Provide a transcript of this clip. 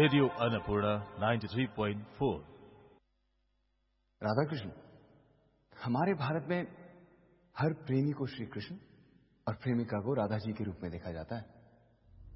Radio Annapurna 93.4। Radha Krishna, हमारे भारत में हर प्रेमी को श्री कृष्ण और प्रेमिका को राधा जी के रूप में देखा जाता है।